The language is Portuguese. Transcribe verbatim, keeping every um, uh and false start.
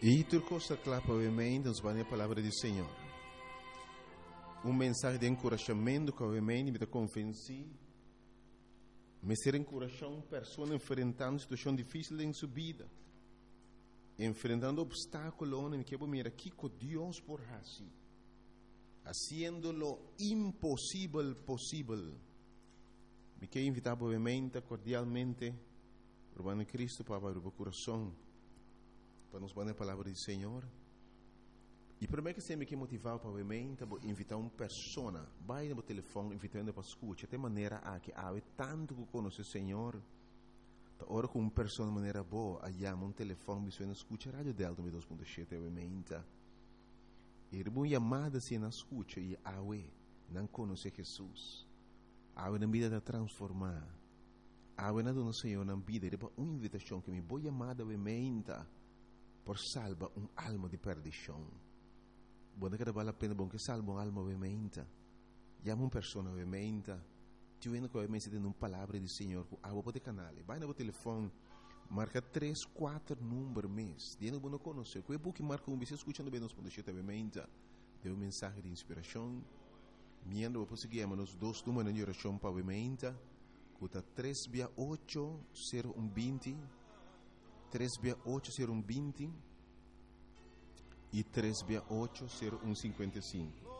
E turcosa clapa obviamente nos vai a palavra do Senhor. Um mensagem de encorajamento que obviamente me convenci, me ser encorajar uma pessoa enfrentando uma situação difícil em sua vida, enfrentando obstáculos, onde me quero mirar aqui com Deus por assim, haciendo lo impossível possível. Me quero invitar obviamente, cordialmente, por o Cristo para abrir o coração, para nos dar a palavra do Senhor. E primeiro que sempre que motivar para obviamente, invitar uma pessoa, vai no telefone, invitando para escutar, de maneira a que há tanto que conhece o Senhor, tá hora com uma pessoa de maneira boa, aí um telefone, você não escuta a rádio Delta dois ponto sete, obviamente. E uma chamada se não escuta, e há não conhece Jesus, há na vida de transformar, há na dona Senhor na vida, e uma invitação que me boa chamada, obviamente, por salvar uma alma de perdição. Buona che vale la pena bom che salva un'alma ovviamente. Chiama una persona ovviamente. Ti viene che ovviamente di una palavra di Signore. A voi potete canale. Vai no telefono. Marca tre quattro numeri mes. Diano buono conoscere. Quei buchi marca un bisogno ascoltando bene nos conoscete ovviamente. Deu un messaggio di ispirazione. Miando voi possiamo nos dos numeri di orazione pa ovviamente. Cuta tre otto zero uno venti. tre otto zero uno venti. E três oito zero um cinquenta e cinco.